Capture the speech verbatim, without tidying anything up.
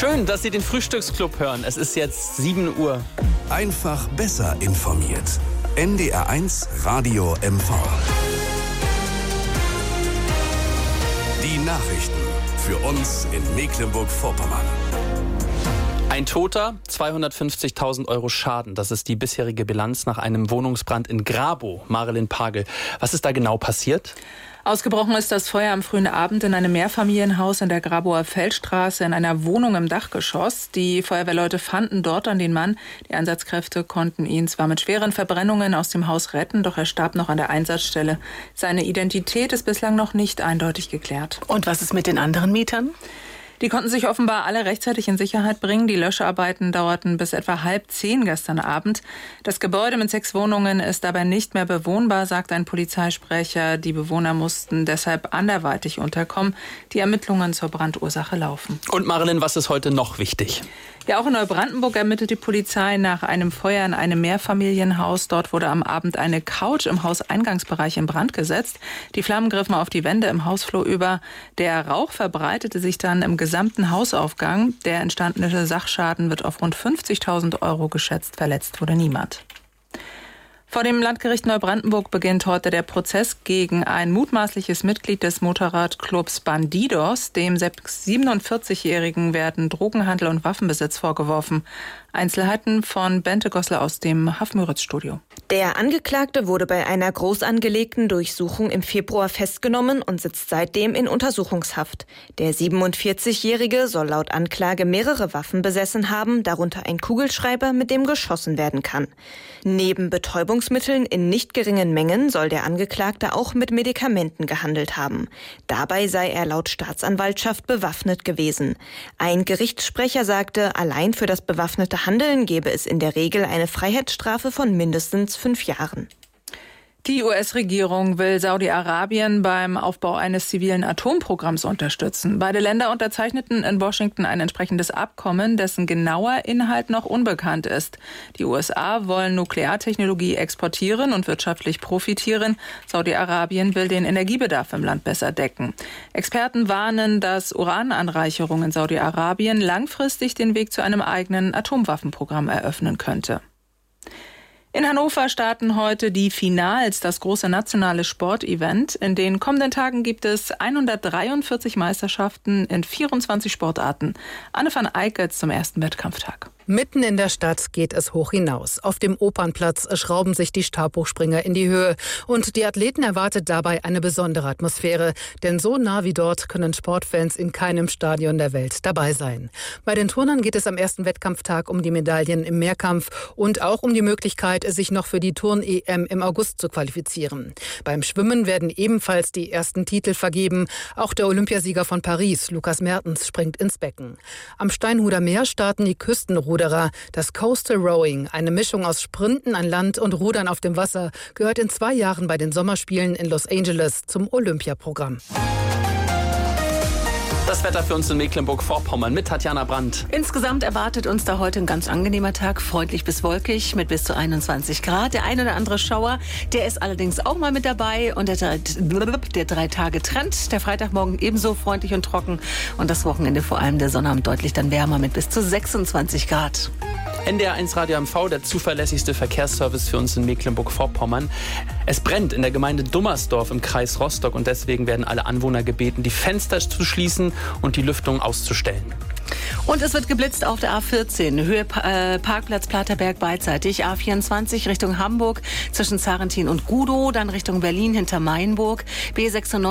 Schön, dass Sie den Frühstücksclub hören. Es ist jetzt sieben Uhr. Einfach besser informiert. N D R eins Radio M V. Die Nachrichten für uns in Mecklenburg-Vorpommern. Ein Toter, zweihundertfünfzigtausend Euro Schaden. Das ist die bisherige Bilanz nach einem Wohnungsbrand in Grabow. Marilyn Pagel, was ist da genau passiert? Ausgebrochen ist das Feuer am frühen Abend in einem Mehrfamilienhaus in der Grabower Feldstraße in einer Wohnung im Dachgeschoss. Die Feuerwehrleute fanden dort dann den Mann. Die Einsatzkräfte konnten ihn zwar mit schweren Verbrennungen aus dem Haus retten, doch er starb noch an der Einsatzstelle. Seine Identität ist bislang noch nicht eindeutig geklärt. Und was ist mit den anderen Mietern? Die konnten sich offenbar alle rechtzeitig in Sicherheit bringen. Die Löscharbeiten dauerten bis etwa halb zehn gestern Abend. Das Gebäude mit sechs Wohnungen ist dabei nicht mehr bewohnbar, sagt ein Polizeisprecher. Die Bewohner mussten deshalb anderweitig unterkommen. Die Ermittlungen zur Brandursache laufen. Und Marilyn, was ist heute noch wichtig? Ja, auch in Neubrandenburg ermittelt die Polizei nach einem Feuer in einem Mehrfamilienhaus. Dort wurde am Abend eine Couch im Hauseingangsbereich in Brand gesetzt. Die Flammen griffen auf die Wände im Hausflur über. Der Rauch verbreitete sich dann im gesamten Hausaufgang. Der entstandene Sachschaden wird auf rund fünfzigtausend Euro geschätzt. Verletzt wurde niemand. Vor dem Landgericht Neubrandenburg beginnt heute der Prozess gegen ein mutmaßliches Mitglied des Motorradclubs Bandidos. Dem siebenundvierzigjährigen werden Drogenhandel und Waffenbesitz vorgeworfen. Einzelheiten von Bente Gossler aus dem Haff-Müritz-Studio. Der Angeklagte wurde bei einer groß angelegten Durchsuchung im Februar festgenommen und sitzt seitdem in Untersuchungshaft. Der siebenundvierzigjährige soll laut Anklage mehrere Waffen besessen haben, darunter ein Kugelschreiber, mit dem geschossen werden kann. Neben Betäubungsmitteln in nicht geringen Mengen soll der Angeklagte auch mit Medikamenten gehandelt haben. Dabei sei er laut Staatsanwaltschaft bewaffnet gewesen. Ein Gerichtssprecher sagte, allein für das bewaffnete Handeln gebe es in der Regel eine Freiheitsstrafe von mindestens fünf Jahren. Die U S-Regierung will Saudi-Arabien beim Aufbau eines zivilen Atomprogramms unterstützen. Beide Länder unterzeichneten in Washington ein entsprechendes Abkommen, dessen genauer Inhalt noch unbekannt ist. Die U S A wollen Nukleartechnologie exportieren und wirtschaftlich profitieren. Saudi-Arabien will den Energiebedarf im Land besser decken. Experten warnen, dass Urananreicherung in Saudi-Arabien langfristig den Weg zu einem eigenen Atomwaffenprogramm eröffnen könnte. In Hannover starten heute die Finals, das große nationale Sportevent. In den kommenden Tagen gibt es hundertdreiundvierzig Meisterschaften in vierundzwanzig Sportarten. Anne van Eickels zum ersten Wettkampftag. Mitten in der Stadt geht es hoch hinaus. Auf dem Opernplatz schrauben sich die Stabhochspringer in die Höhe. Und die Athleten erwartet dabei eine besondere Atmosphäre. Denn so nah wie dort können Sportfans in keinem Stadion der Welt dabei sein. Bei den Turnern geht es am ersten Wettkampftag um die Medaillen im Mehrkampf und auch um die Möglichkeit, sich noch für die Turn-E M im August zu qualifizieren. Beim Schwimmen werden ebenfalls die ersten Titel vergeben. Auch der Olympiasieger von Paris, Lukas Mertens, springt ins Becken. Am Steinhuder Meer starten die Küstenruderer. Das Coastal Rowing, eine Mischung aus Sprinten an Land und Rudern auf dem Wasser, gehört in zwei Jahren bei den Sommerspielen in Los Angeles zum Olympiaprogramm. Das Wetter für uns in Mecklenburg-Vorpommern mit Tatjana Brandt. Insgesamt erwartet uns da heute ein ganz angenehmer Tag, freundlich bis wolkig mit bis zu einundzwanzig Grad. Der ein oder andere Schauer, der ist allerdings auch mal mit dabei. Und der, der Drei-Tage-Trend, der Freitagmorgen ebenso freundlich und trocken. Und das Wochenende vor allem der Sonnabend deutlich dann wärmer mit bis zu sechsundzwanzig Grad. N D R eins Radio M V, der zuverlässigste Verkehrsservice für uns in Mecklenburg-Vorpommern. Es brennt in der Gemeinde Dummersdorf im Kreis Rostock und deswegen werden alle Anwohner gebeten, die Fenster zu schließen und die Lüftung auszustellen. Und es wird geblitzt auf der A vierzehn, Höhe äh, Parkplatz Platerberg beidseitig, A vierundzwanzig Richtung Hamburg zwischen Zarentin und Gudow, dann Richtung Berlin hinter Mainburg, B sechsundneunzig